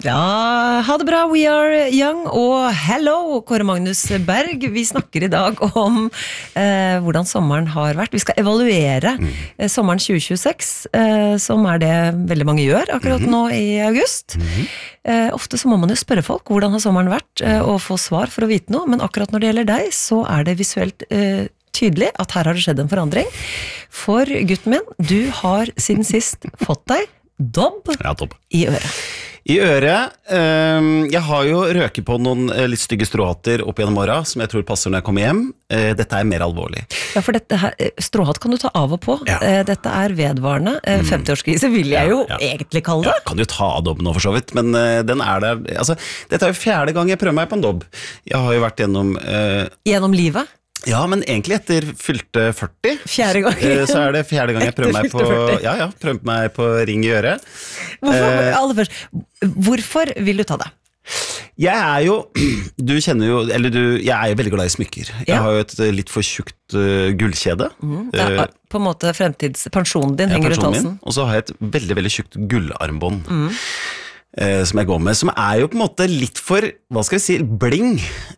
Ja, ha det bra, We Are Young, og hello, Kåre Magnus Berg. Vi snakker I dag om hvordan sommeren har vært. Vi skal evaluere sommeren 2026, som det veldig mange gjør akkurat nå I august. Ofte så må man jo spørre folk, hvordan har sommeren vært, og få svar for å vite noe, men akkurat når det gjelder deg, så det visuelt tydelig at her har det skjedd en forandring. For gutten min, du har siden sist fått deg dobb I øret. I øret, jeg har jo røket på noen litt stygge stråhatter opp gjennom året, som jeg tror passer når jeg kommer hjem. Dette mer alvorlig. Ja, for dette her, stråhatt kan du ta av og på. Ja. Dette vedvarende. 50-årskrise vil jeg jo egentlig kalle det. Ja, kan du ta av dobb nå for så vidt, men den der. Altså, dette jo 4. gang jeg prøver meg på en dobb. Jeg har jo vært gjennom... Gjennom livet? Ja, men egentlig etter fylte 40 4. gang så det 4. gang jeg prøver meg på prøver meg på ring I øret. Aller først, hvorfor vil du ta det? Jeg jo, du kjenner jo, eller jeg jo veldig glad I smykker. Jeg har jo et litt for tjukt gullkjede. Det på en måte pensjonen din henger ut halsen. Og så har jeg et veldig, veldig tjukt gullarmbånd. Som jeg går med, som jo på en måte litt for, hva skal vi si, bling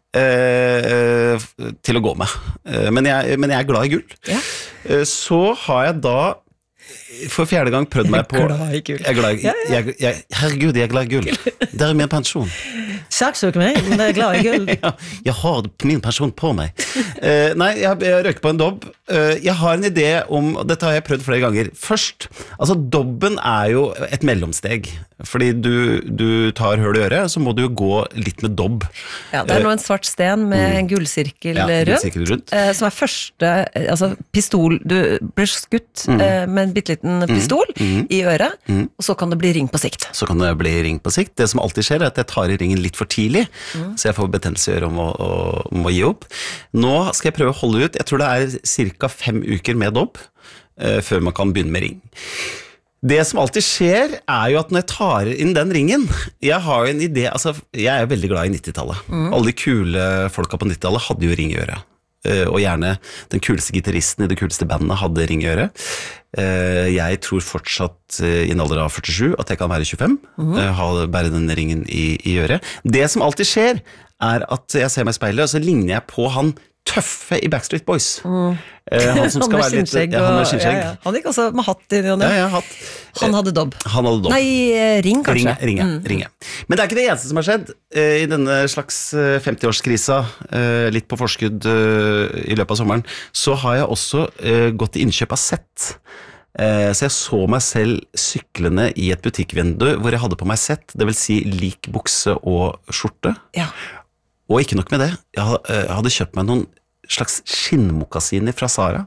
til å gå med. Men jeg glad I gull. Ja. Så har jeg da for 4. gang prøvd meg på glad I gull. Herregud, jeg glad I gull. Det min pensjon. Saksøk meg, men jeg glad I gull. Jeg har min pensjon på meg. Nei, jeg røker på en dobb. Jeg har en idé om, dette har jeg prøvd flere ganger. Først, altså dobben jo et mellomsteg. Fordi du tar høl I øret, så må du jo gå litt med dobb. Ja, det nå en svart sten med en gullsirkel rundt. Som første, altså pistol, du ble skutt med en bitteliten pistol I øret, og så kan det bli ring på sikt. Så kan det bli ring på sikt. Det som alltid skjer at jeg tar I ringen litt for tidlig, så jeg får betennelse I øret om å gi opp. Nå skal jeg prøve å holde ut. Jeg tror det cirka 5 uker med dobb, før man kan begynne med ring. Det som alltid skjer jo at når jeg tar inn den ringen, jeg har jo en idé, altså jeg veldig glad I 90-tallet. Alle de kule folka på 90-tallet hadde jo ring I øret. Og gjerne den kuleste gitaristen I det kuleste bandet hadde ring I øret. Jeg tror fortsatt I en alder av 47 at jeg kan være 25, bære den ringen I øret. Det som alltid skjer at jeg ser meg I speilet, og så ligner jeg på han tøffe I Backstreet Boys. Han som skal være litt... Han med skinnskjegg. Han gikk også med hatt I det. Hatt. Han hadde dobb. Nei, ring kanskje. Ring. Men det ikke det eneste som har skjedd I denne slags 50-årskrisa, litt på forskudd I løpet av sommeren, så har jeg også gått I innkjøp av sett. Så jeg så meg selv syklende I et butikkvindu hvor jeg hadde på meg sett, det vil si lik bukse og skjorte. Ja. Og ikke nok med det, jeg hadde kjøpt meg noen slags skinnmokasiner fra Zara,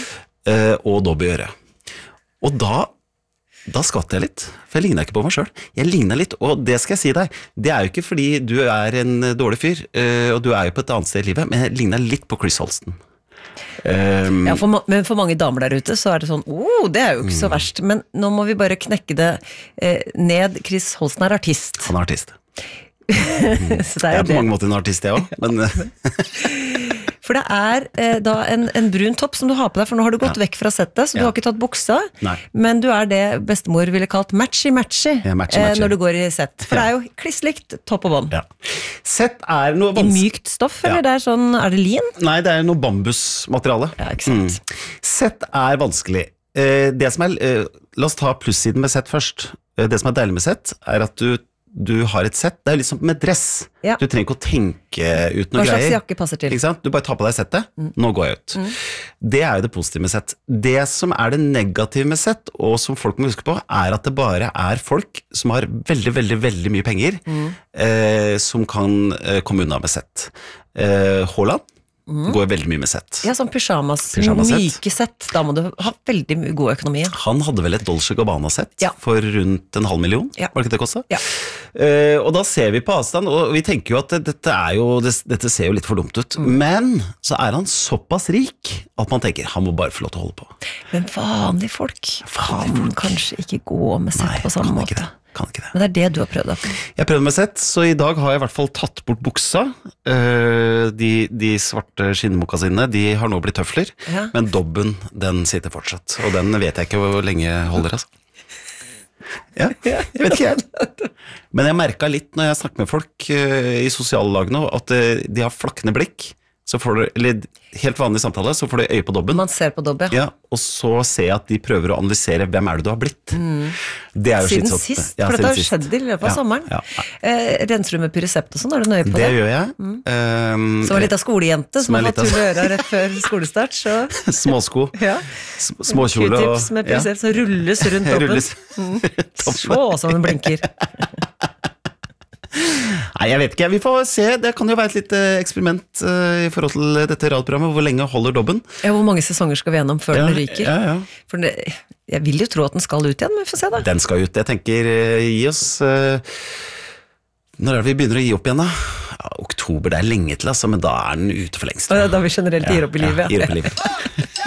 og dobb I øret. Og da skvatt jeg litt, for jeg lignet ikke på meg selv. Jeg lignet litt, og det skal jeg si deg, det jo ikke fordi du en dårlig fyr, og du jo på et annet sted I livet, men jeg lignet litt på Chris Holsten. Ja, men for mange damer der ute så det sånn, det jo ikke så verst, men nå må vi bare knekke det ned. Chris Holsten artist. Han artist. Så jeg på mange måter en artist jeg også, men... For det da en brun topp som du har på deg, for nå har du gått vekk fra settet, så du har ikke tatt buksa, men du det bestemor ville kalt matchy-matchy når du går I sett. For det jo klisslikt topp og bånd. Ja. Sett noe vanskelig. I mykt stoff, eller det sånn, det lin? Nei, det noe bambusmateriale. Ja, ikke sant. Sett vanskelig. Det som la oss ta plussiden med sett først. Det som deilig med sett, at du har et sett, det litt som med dress. Ja. Du trenger ikke å tenke ut noe greier. Hva slags jakke passer til? Ikke sant? Du bare tar på deg settet, nå går jeg ut. Det jo det positive med sett. Det som det negative med sett, og som folk må huske på, at det bare folk som har veldig, veldig, veldig mye penger, som kan komme unna med sett. Haaland går veldig mye med sett. Ja, sånn pyjamas myke sett. Da må du ha veldig god økonomi. Han hadde vel et Dolce Gabbana-sett for rundt 500.000, var det ikke det kostet? Ja. Og da ser vi på avstand, og vi tenker jo at dette ser jo litt for dumt ut. Men så han såpass rik at man tenker, han må bare få lov til å holde på. Men vanlige folk kan kanskje ikke gå med sett på samme måte. Kan ikke det. Men det du har prøvd da? Jeg har prøvd med sett, så I dag har jeg I hvert fall tatt bort buksa. De svarte skinnmokasinene, de har nå blitt tøfler, men dobben, den sitter fortsatt. Og den vet jeg ikke hvor lenge holder, altså. Ja, jeg vet ikke jeg. Men jeg merket litt når jeg snakker med folk i sosiale lag nå, at de har flakkende blikk. Så får du, eller helt vanlig samtale, så får du øye på dobben. Man ser på dobben, ja. Og så ser jeg at de prøver å analysere hvem er det du har blitt. Det er jo siden sist, for dette har jo skjedd i løpet av sommeren. Renser du med Pyresept og sånn, er du nøye på det? Det gjør jeg. Som en liten skolejente som har fått tull i øra rett før skolestart. Så. Småsko, småkjole og... Q-tips med Pyresept som rulles rundt dobben. Så som den blinker. Nei, jeg vet ikke, vi får se. Det kan jo være et lite eksperiment i forhold til dette radioprogrammet. Hvor lenge holder dobben? Ja, hvor mange sesonger skal vi gjennom før den ryker? Ja. For jeg vil jo tro at den skal ut igjen, men vi får se da. Den skal ut, jeg tenker gi oss når er det vi begynner å gi opp igjen da? Ja, oktober, det er lenge til altså, men da er den ute for lengst. Da vi generelt gir opp i livet. Gir opp i livet.